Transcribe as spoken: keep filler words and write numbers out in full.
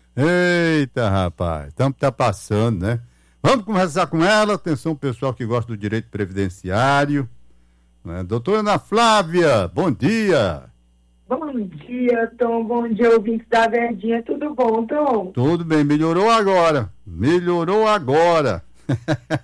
Eita, rapaz, estamos tá passando, né? Vamos conversar com ela. Atenção, pessoal que gosta do direito previdenciário, né? Doutora Ana Flávia, bom dia. Bom dia, Tom. Bom dia, ouvintes da Verdinha. Tudo bom, Tom? Tudo bem, melhorou agora. Melhorou agora.